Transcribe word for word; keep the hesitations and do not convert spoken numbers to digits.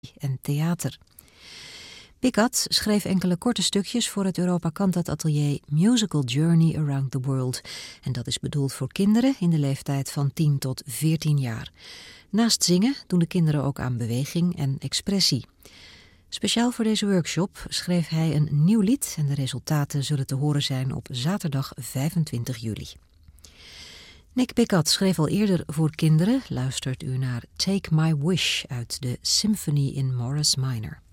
en theater. Pickat schreef enkele korte stukjes voor het Europa Cantat Atelier Musical Journey Around the World. En dat is bedoeld voor kinderen in de leeftijd van tien tot veertien jaar. Naast zingen doen de kinderen ook aan beweging en expressie. Speciaal voor deze workshop schreef hij een nieuw lied en de resultaten zullen te horen zijn op zaterdag vijfentwintig juli. Nick Pickat schreef al eerder voor kinderen. Luistert u naar Take My Wish uit de Symphony in Morris Minor.